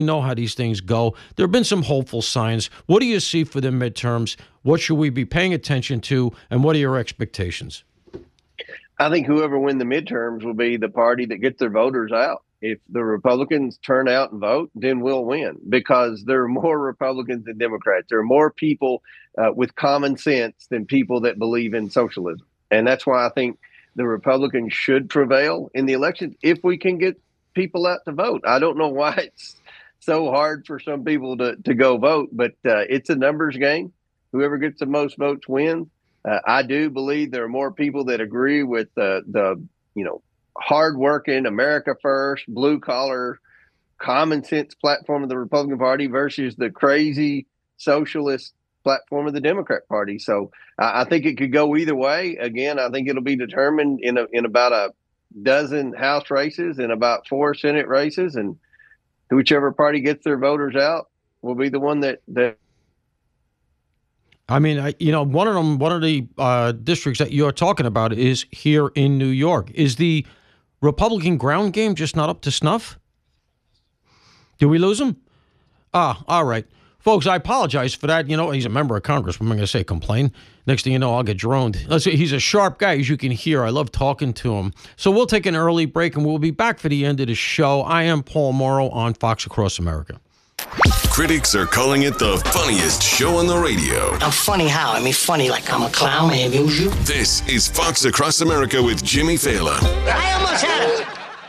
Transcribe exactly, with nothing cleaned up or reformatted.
know how these things go. There have been some hopeful signs. What do you see for the midterms? What should we be paying attention to? And what are your expectations? I think whoever wins the midterms will be the party that gets their voters out. If the Republicans turn out and vote, then we'll win, because there are more Republicans than Democrats. There are more people uh, with common sense than people that believe in socialism. And that's why I think the Republicans should prevail in the election if we can get people out to vote. I don't know why it's so hard for some people to, to go vote, but uh, it's a numbers game. Whoever gets the most votes wins. Uh, I do believe there are more people that agree with the, the you know, hardworking, America first, blue collar, common sense platform of the Republican Party versus the crazy socialist platform of the Democrat Party. So I, I think it could go either way. Again, I think it'll be determined in a, in about a dozen House races and about four Senate races, and whichever party gets their voters out will be the one that that. I mean, I, you know, one of them, one of the uh, districts that you're talking about is here in New York. Is the Republican ground game just not up to snuff? Did we lose him? Ah, all right. Folks, I apologize for that. You know, he's a member of Congress. I'm not going to say complain. Next thing you know, I'll get droned. Let's say he's a sharp guy, as you can hear. I love talking to him. So we'll take an early break, and we'll be back for the end of the show. I am Paul Morrow on Fox Across America. Critics are calling it the funniest show on the radio. I'm funny how? I mean, funny like I'm a clown, I amuse you. This is Fox Across America with Jimmy Fallon. I almost had it.